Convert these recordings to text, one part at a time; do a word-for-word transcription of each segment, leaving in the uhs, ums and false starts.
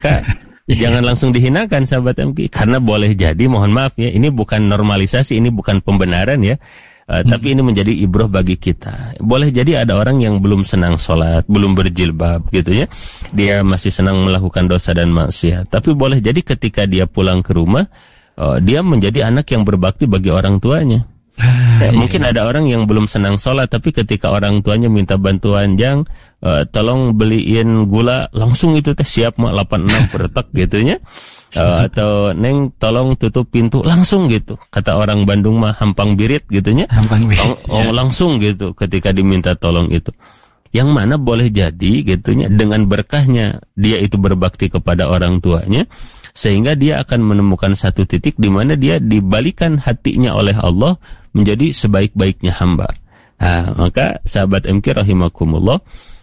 maka jangan langsung dihinakan sahabat M K, karena boleh jadi, mohon maaf ya, ini bukan normalisasi, ini bukan pembenaran ya, uh, hmm. tapi ini menjadi ibroh bagi kita. Boleh jadi ada orang yang belum senang sholat, belum berjilbab gitu ya, dia masih senang melakukan dosa dan maksiat, tapi boleh jadi ketika dia pulang ke rumah, uh, dia menjadi anak yang berbakti bagi orang tuanya. Ah, ya, iya. Mungkin ada orang yang belum senang sholat, tapi ketika orang tuanya minta bantuan, Jang, uh, tolong beliin gula, langsung itu teh siap mak delapan enam beretak gitu ya. Uh, atau Neng tolong tutup pintu, langsung gitu. Kata orang Bandung mah hampang birit gitu ya. Hampang birit. Lang- oh, langsung gitu ketika diminta tolong itu. Yang mana boleh jadi gitu ya, dengan berkahnya dia itu berbakti kepada orang tuanya, sehingga dia akan menemukan satu titik di mana dia dibalikan hatinya oleh Allah menjadi sebaik-baiknya hamba. Nah, maka sahabat M K rahimakumullah,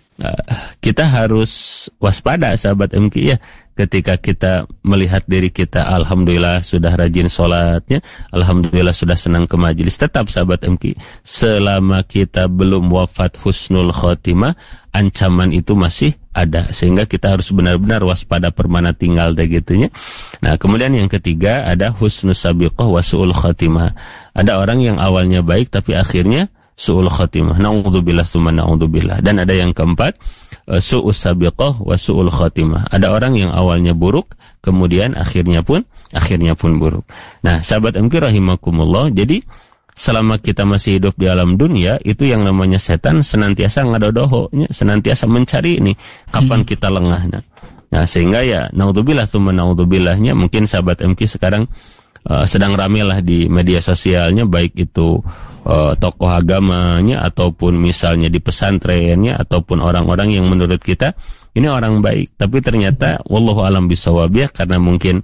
kita harus waspada sahabat M K ya, ketika kita melihat diri kita alhamdulillah sudah rajin sholatnya, alhamdulillah sudah senang ke majelis. Tetap sahabat M K, selama kita belum wafat husnul khotimah, ancaman itu masih ada, sehingga kita harus benar-benar waspada permana tinggal deh gitunya. Nah, kemudian yang ketiga ada husnul sabiqah wa su'ul khotimah. Ada orang yang awalnya baik tapi akhirnya su'ul khotimah. Na'udzubillah summa na'udzubillah. Dan ada yang keempat, su'us sabiqah wa su'ul khotimah. Ada orang yang awalnya buruk kemudian akhirnya pun akhirnya pun buruk. Nah, sahabat M K rahimakumullah, jadi selama kita masih hidup di alam dunia, itu yang namanya setan senantiasa ngadodoho, senantiasa mencari ini kapan hmm. kita lengah. Nah, nah sehingga ya naudzubillah summa naudzubillahnya, mungkin sahabat M K sekarang uh, sedang rame lah di media sosialnya, baik itu uh, tokoh agamanya ataupun misalnya di pesantrennya ataupun orang-orang yang menurut kita ini orang baik, tapi ternyata wallahu alam bisawabiyah, karena mungkin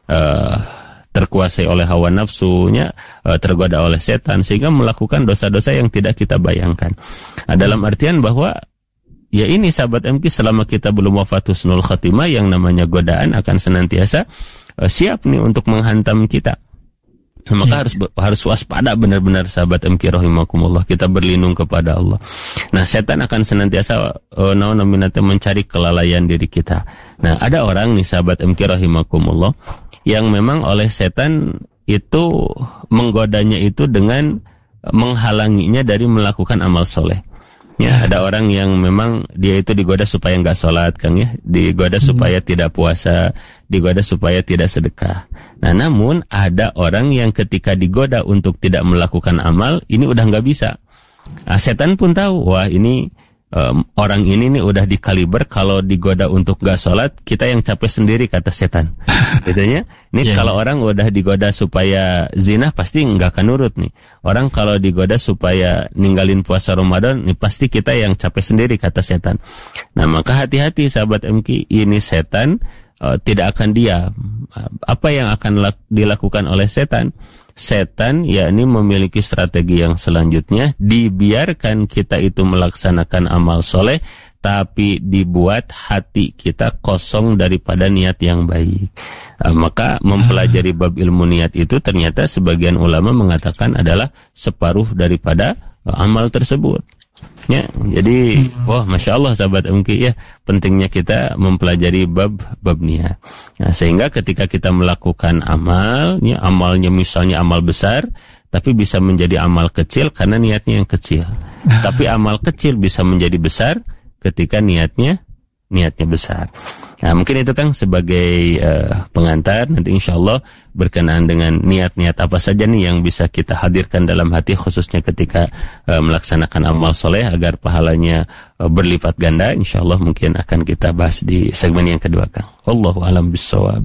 uh, terkuasai oleh hawa nafsunya, tergoda oleh setan, sehingga melakukan dosa-dosa yang tidak kita bayangkan. Nah, dalam artian bahwa ya ini sahabat M K, selama kita belum wafat husnul khatimah, yang namanya godaan akan senantiasa uh, siap nih untuk menghantam kita. Nah, maka harus harus waspada benar-benar sahabat M K rahimakumullah, kita berlindung kepada Allah. Nah, setan akan senantiasa uh, mencari kelalaian diri kita. Nah, ada orang nih sahabat M K rahimakumullah yang memang oleh setan itu menggodanya itu dengan menghalanginya dari melakukan amal soleh. Ya, ada orang yang memang dia itu digoda supaya nggak sholat, Kang ya, digoda hmm. supaya tidak puasa, digoda supaya tidak sedekah. Nah, namun ada orang yang ketika digoda untuk tidak melakukan amal, ini udah nggak bisa. Nah, setan pun tahu, wah ini Um, orang ini nih udah dikaliber, kalau digoda untuk gak sholat, kita yang capek sendiri, kata setan. Bedanya, ini yeah. kalau orang udah digoda supaya zina, pasti gak akan nurut nih. Orang kalau digoda supaya ninggalin puasa Ramadan, nih pasti kita yang capek sendiri, kata setan. Nah, maka hati-hati sahabat M K, ini setan uh, tidak akan diam. Apa yang akan lak- dilakukan oleh setan? Setan yakni memiliki strategi yang selanjutnya, dibiarkan kita itu melaksanakan amal soleh, tapi dibuat hati kita kosong daripada niat yang baik. Nah, maka mempelajari bab ilmu niat itu ternyata sebagian ulama mengatakan adalah separuh daripada amal tersebut. Ya, jadi wah masya Allah sahabat M K ya, pentingnya kita mempelajari bab bab niat. Nah, sehingga ketika kita melakukan amal, ya, amalnya misalnya amal besar, tapi bisa menjadi amal kecil karena niatnya yang kecil. Ah. Tapi amal kecil bisa menjadi besar ketika niatnya niatnya besar. Nah, mungkin itu Kang sebagai uh, pengantar, nanti insya Allah berkenaan dengan niat-niat apa saja nih yang bisa kita hadirkan dalam hati, khususnya ketika uh, melaksanakan amal soleh agar pahalanya uh, berlipat ganda. Insya Allah mungkin akan kita bahas di segmen yang kedua Kang. Wallahu a'lam bishawab.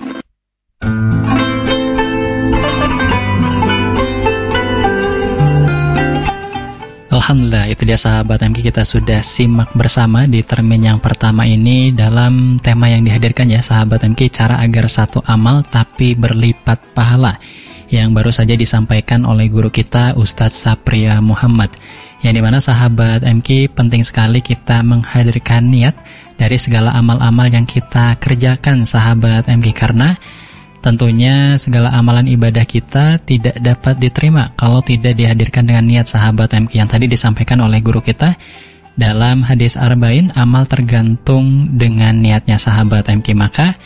Alhamdulillah, itu dia sahabat M K, kita sudah simak bersama di termin yang pertama ini dalam tema yang dihadirkan ya sahabat M K, cara agar satu amal tapi berlipat pahala, yang baru saja disampaikan oleh guru kita Ustadz Sapria Muhammad, yang dimana sahabat M K penting sekali kita menghadirkan niat dari segala amal-amal yang kita kerjakan sahabat M K, karena tentunya segala amalan ibadah kita tidak dapat diterima kalau tidak dihadirkan dengan niat sahabat M K, yang tadi disampaikan oleh guru kita dalam hadis Arba'in, amal tergantung dengan niatnya sahabat M K. Maka